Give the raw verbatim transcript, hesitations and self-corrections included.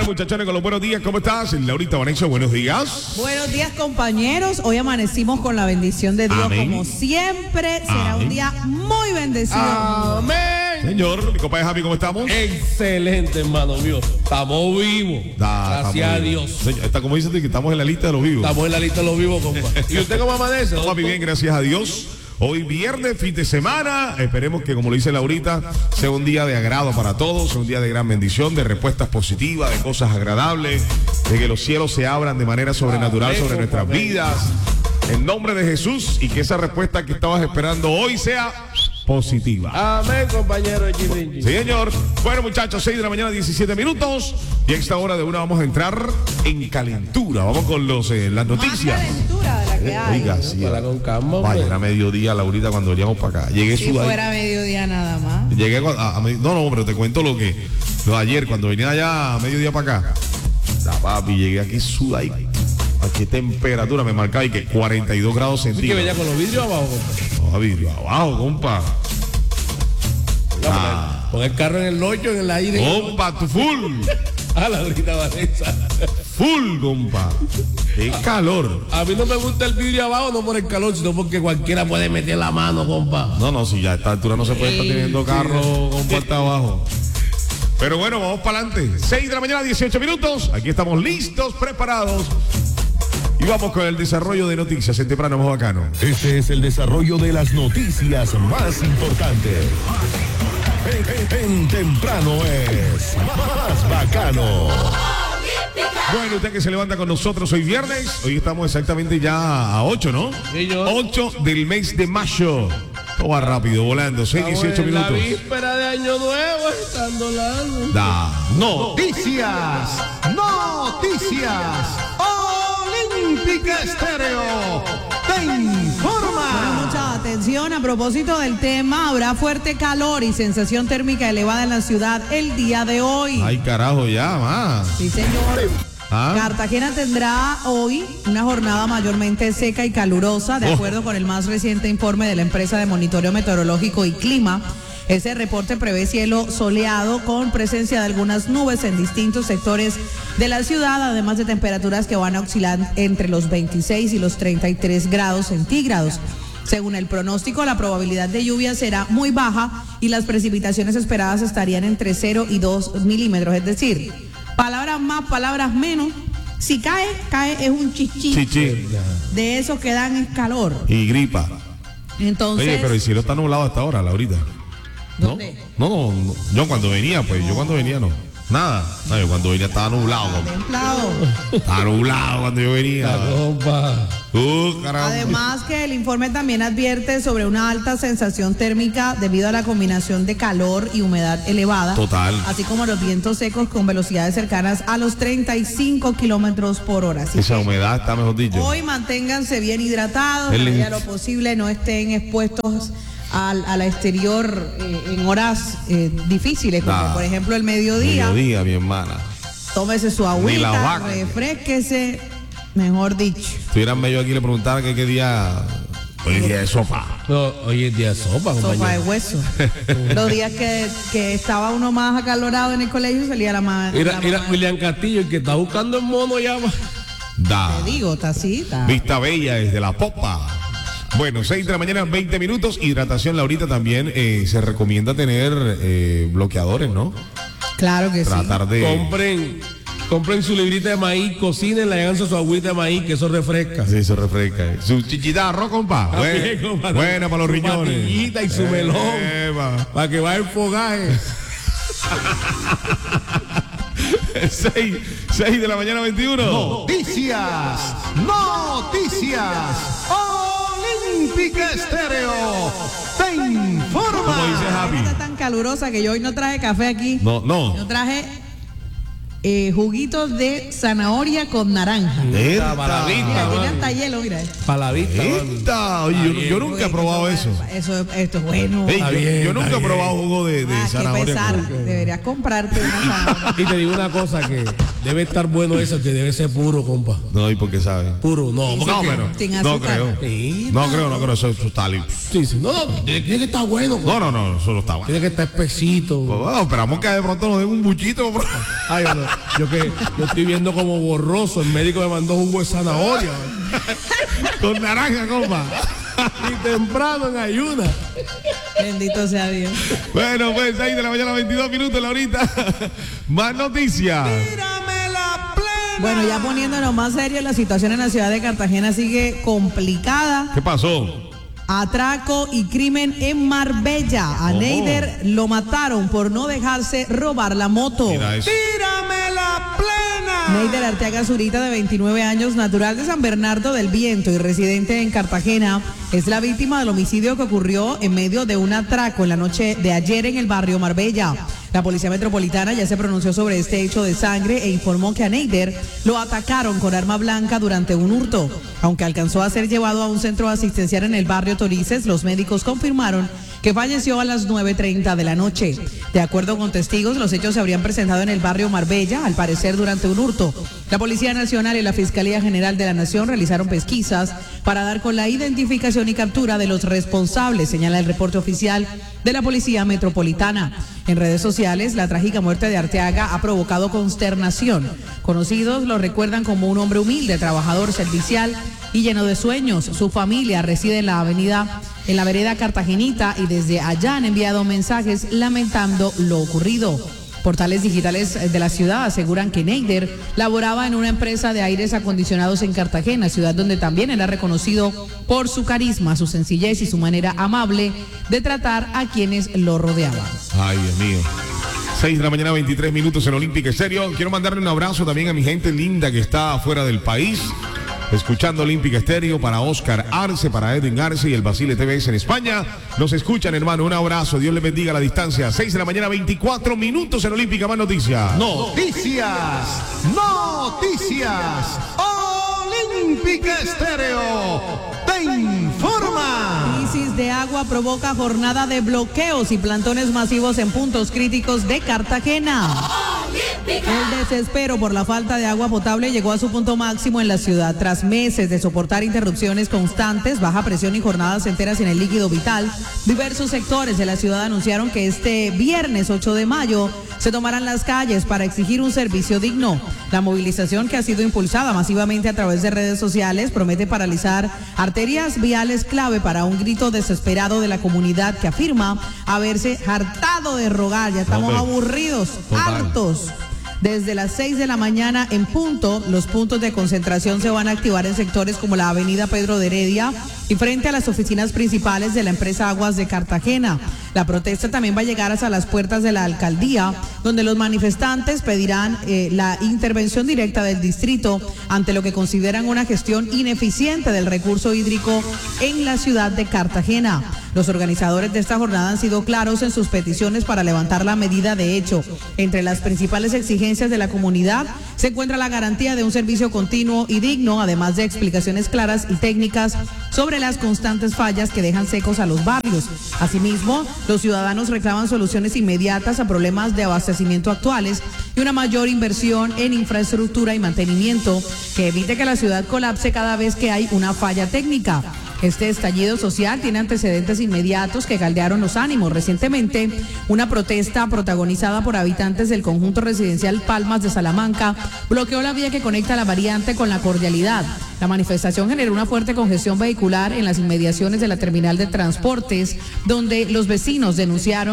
muchachones, con los buenos días, ¿cómo estás? Laurita, Vanessa, buenos días. Buenos días, compañeros. Hoy amanecimos con la bendición de Dios. Amén. Como siempre, será Amén. Un día muy bendecido. Amén. Señor, mi compa de Javi, ¿cómo estamos? Excelente, hermano mío. Estamos vivos. Da, Gracias estamos a Dios. Señor, está como dices que estamos en la lista de los vivos. Estamos en la lista de los vivos, compa. ¿Y usted cómo amanece? Estamos bien, gracias a Dios. Hoy viernes, fin de semana, esperemos que, como lo dice Laurita, sea un día de agrado para todos, un día de gran bendición, de respuestas positivas, de cosas agradables, de que los cielos se abran de manera sobrenatural sobre nuestras vidas, en nombre de Jesús, y que esa respuesta que estabas esperando hoy sea positiva. Amén, compañero. Sí, señor. Bueno, muchachos, seis de la mañana, diecisiete minutos, y a esta hora de una vamos a entrar en calentura. Vamos con los eh, las noticias. Más calentura de la que hay. Oiga, sí, para con calma, vaya, era mediodía, Laurita, cuando veníamos para acá. Llegué si sudado. Si fuera mediodía nada más. Llegué a, a, no, no, pero te cuento lo que lo de ayer, cuando venía allá a mediodía para acá. La papi, llegué aquí sudado. ¿A qué temperatura me marcaba? Y que cuarenta y dos grados centígrados. ¿Y que venía con los vidrios abajo, compa? No, vidrio abajo, compa. Ah. Pon el carro en el hoyo, en el aire. Compa, tu full. A la Laurita Vanessa. Full, compa. Qué calor. A mí no me gusta el vidrio abajo, no por el calor, sino porque cualquiera puede meter la mano, compa. No, no, si ya a esta altura no se puede estar teniendo carro con puerta abajo. Pero bueno, vamos para adelante. seis de la mañana, dieciocho minutos. Aquí estamos listos, preparados. Y vamos con el desarrollo de noticias en Temprano Más Bacano. Este es el desarrollo de las noticias más importantes. En, en, en Temprano es Más Bacano. Bueno, usted que se levanta con nosotros hoy viernes. Hoy estamos exactamente ya a ocho, ¿no? Sí, yo. ocho del mes de mayo. Todo va rápido, volando. seis, dieciocho minutos. La víspera de Año Nuevo están volando. Da. No. Noticias. Noticias. Olímpica Estéreo te informa. Bueno, mucha atención. A propósito del tema, habrá fuerte calor y sensación térmica elevada en la ciudad el día de hoy. Ay, carajo, ya, más. Sí, señor. ¿Ah? Cartagena tendrá hoy una jornada mayormente seca y calurosa, de oh. acuerdo con el más reciente informe de la empresa de monitoreo meteorológico y clima. Ese reporte prevé cielo soleado con presencia de algunas nubes en distintos sectores de la ciudad, además de temperaturas que van a oscilar entre los veintiséis y los treinta y tres grados centígrados. Según el pronóstico, la probabilidad de lluvia será muy baja y las precipitaciones esperadas estarían entre cero y dos milímetros, es decir, palabras más, palabras menos. Si cae, cae es un chichi. Chichi. De esos que dan es calor. Y gripa. Entonces. Oye, pero el cielo está nublado hasta ahora, Laurita. ¿Dónde? No, no, no, yo cuando venía, pues, yo cuando venía no. Nada. No, yo cuando venía estaba nublado. Templado. Estaba nublado cuando yo venía. Compa. Uh, caramba. Además que el informe también advierte sobre una alta sensación térmica debido a la combinación de calor y humedad elevada. Total. Así como los vientos secos con velocidades cercanas a los treinta y cinco kilómetros por hora. Así esa humedad está, mejor dicho. Hoy manténganse bien hidratados, en la medida de lo posible, no estén expuestos al, al exterior eh, en horas eh, difíciles, como nah, por ejemplo el mediodía. Mediodía, mi hermana. Tómese su agüita, refresquese, mejor dicho. Estuvieran medio aquí, le preguntaran que qué día. Hoy es día de sopa. No, hoy es día de sopa, compañero. Sopa de hueso. Los días que, que estaba uno más acalorado en el colegio salía la madre. Mira, mira, William Castillo, el que está buscando el mono ya va. Da. Te digo, tacita. Vista bella desde la popa. Bueno, seis de la mañana, veinte minutos. Hidratación, Laurita, también eh, se recomienda tener eh, bloqueadores, ¿no? Claro que Tratar sí. de... Compren, compren su librita de maíz, cocinen, le hagan su agüita de maíz, que eso refresca. Sí, eso refresca. Su chichita de arroz, compa. Ah, Buen, bien, compa. buena para los Su riñones. patillita y su melón. Eva. Para que vaya el fogaje. seis, seis de la mañana, veintiuno. Noticias. Noticias. Olímpica Estéreo te informa. Como dice Javi. Está tan calurosa que yo hoy no traje café aquí. No, no. Yo traje eh, juguitos de zanahoria con naranja. Esta, para la Mira, vista, tiene mami. hasta hielo, mira. Para la vista, mami. Esta. Oye, yo, yo nunca he probado eso. Eso, esto es bueno. Ey, Está yo, bien, yo nunca está he probado bien. jugo de, de Ah, qué zanahoria. pesar. con- Deberías comprarte una zanahoria. Y te digo una cosa que Debe estar bueno eso, que debe ser puro, compa. No, ¿y por qué sabe? Puro, no. No, porque- pero Sin no azúcar. creo. Sí, No creo, no creo, eso, eso está limpio. Sí, sí. No, no, tiene, tiene que estar bueno. compa. No, no, no, eso no está bueno. Tiene que estar espesito. Pues bueno, esperamos que de pronto nos den un buchito. bro. Ay, bueno, yo que yo estoy viendo como borroso. El médico me mandó jugo de zanahoria. Con naranja, compa. Y temprano en ayuna. Bendito sea Dios. Bueno, pues seis de la mañana, veintidós minutos, Laurita. Más noticias. Bueno, ya poniéndonos más serio, la situación en la ciudad de Cartagena sigue complicada. ¿Qué pasó? Atraco y crimen en Marbella. A ¿Cómo? Neider lo mataron por no dejarse robar la moto. Mira eso. ¡Tírame la plena! Neider Arteaga Zurita, de veintinueve años, natural de San Bernardo del Viento y residente en Cartagena, es la víctima del homicidio que ocurrió en medio de un atraco en la noche de ayer en el barrio Marbella. La Policía Metropolitana ya se pronunció sobre este hecho de sangre e informó que a Neider lo atacaron con arma blanca durante un hurto. Aunque alcanzó a ser llevado a un centro asistencial en el barrio Torices, los médicos confirmaron que falleció a las nueve treinta de la noche. De acuerdo con testigos, los hechos se habrían presentado en el barrio Marbella, al parecer durante un hurto. La Policía Nacional y la Fiscalía General de la Nación realizaron pesquisas para dar con la identificación y captura de los responsables, señala el reporte oficial de la Policía Metropolitana. En redes sociales, la trágica muerte de Arteaga ha provocado consternación. Conocidos lo recuerdan como un hombre humilde, trabajador, servicial y lleno de sueños. Su familia reside en la avenida, en la vereda Cartagenita, y desde allá han enviado mensajes lamentando lo ocurrido. Portales digitales de la ciudad aseguran que Neider laboraba en una empresa de aires acondicionados en Cartagena, ciudad donde también era reconocido por su carisma, su sencillez y su manera amable de tratar a quienes lo rodeaban. Ay, Dios mío. seis de la mañana, veintitrés minutos en Olímpica Estéreo. Quiero mandarle un abrazo también a mi gente linda que está afuera del país, escuchando Olímpica Estéreo, para Oscar Arce, para Edwin Arce y el Basile T V S en España. Nos escuchan, hermano. Un abrazo. Dios les bendiga a la distancia. seis de la mañana, veinticuatro minutos en Olímpica. Más noticias. Noticias, noticias. Olímpica Estéreo te informa. Crisis de agua provoca jornada de bloqueos y plantones masivos en puntos críticos de Cartagena. El desespero por la falta de agua potable llegó a su punto máximo en la ciudad. Tras meses de soportar interrupciones constantes, baja presión y jornadas enteras en el líquido vital, diversos sectores de la ciudad anunciaron que este viernes ocho de mayo se tomarán las calles para exigir un servicio digno. La movilización, que ha sido impulsada masivamente a través de redes sociales, promete paralizar arterias viales clave para un grito desesperado de la comunidad que afirma haberse hartado de rogar. Ya estamos Hombre. aburridos, Total. hartos. Desde las seis de la mañana en punto, los puntos de concentración se van a activar en sectores como la avenida Pedro de Heredia y frente a las oficinas principales de la empresa Aguas de Cartagena. La protesta también va a llegar hasta las puertas de la alcaldía, donde los manifestantes pedirán eh, la intervención directa del distrito ante lo que consideran una gestión ineficiente del recurso hídrico en la ciudad de Cartagena. Los organizadores de esta jornada han sido claros en sus peticiones para levantar la medida de hecho. Entre las principales exigencias de la comunidad se encuentra la garantía de un servicio continuo y digno, además de explicaciones claras y técnicas sobre las constantes fallas que dejan secos a los barrios. Asimismo, los ciudadanos reclaman soluciones inmediatas a problemas de abastecimiento actuales y una mayor inversión en infraestructura y mantenimiento que evite que la ciudad colapse cada vez que hay una falla técnica. Este estallido social tiene antecedentes inmediatos que caldearon los ánimos. Recientemente, una protesta protagonizada por habitantes del conjunto residencial Palmas de Salamanca bloqueó la vía que conecta la variante con la Cordialidad. La manifestación generó una fuerte congestión vehicular en las inmediaciones de la terminal de transportes, donde los vecinos denunciaron